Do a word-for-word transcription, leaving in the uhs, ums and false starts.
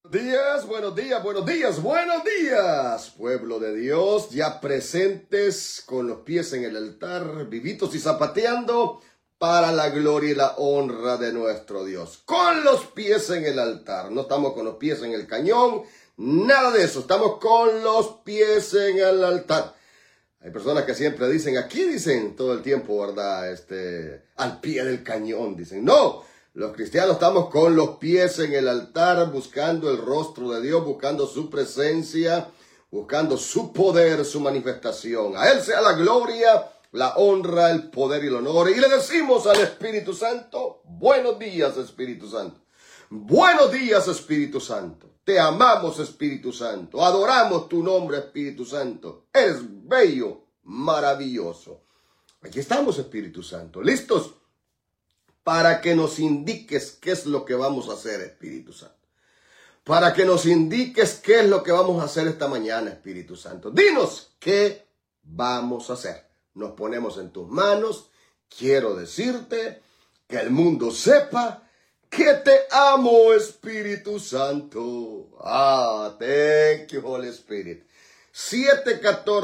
Días, buenos días, buenos días, buenos días, pueblo de Dios, ya presentes con los pies en el altar, vivitos y zapateando para la gloria y la honra de nuestro Dios. Con los pies en el altar, no estamos con los pies en el cañón, nada de eso, estamos con los pies en el altar. Hay personas que siempre dicen, aquí dicen todo el tiempo, ¿verdad? Este, al pie del cañón, dicen, no. Los cristianos estamos con los pies en el altar, buscando el rostro de Dios, buscando su presencia, buscando su poder, su manifestación. A Él sea la gloria, la honra, el poder y el honor. Y le decimos al Espíritu Santo, buenos días, Espíritu Santo. Buenos días, Espíritu Santo. Te amamos, Espíritu Santo. Adoramos tu nombre, Espíritu Santo. Eres bello, maravilloso. Aquí estamos, Espíritu Santo. ¿Listos? Para que nos indiques qué es lo que vamos a hacer, Espíritu Santo. Para que nos indiques qué es lo que vamos a hacer esta mañana, Espíritu Santo. Dinos qué vamos a hacer. Nos ponemos en tus manos. Quiero decirte que el mundo sepa que te amo, Espíritu Santo. Ah, thank you, Holy Spirit. siete catorce